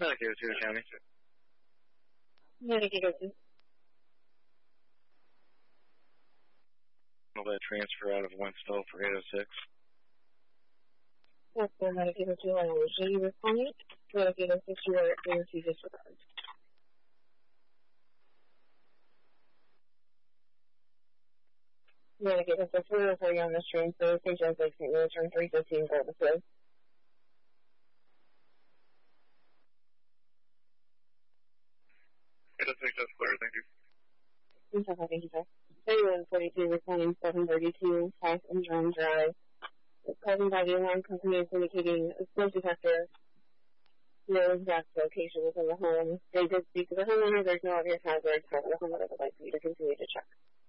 Medicaid to the county. Medicaid. Will that transfer out of Wentzville for 806? That's the Medicaid to language. Are you responding? Medicaid 6, you are going to disregard. Medicaid 6, we're for you on the stream, so patient 6, return 315, go to flow. That's clear, thank you. Thank you, sir. 3142, responding 732, South and John Drive. Causing by the alarm company is indicating a smoke detector. No exact location within the home. They did speak to the homeowner. There's no obvious hazard. However, the homeowner would like for you to continue to check.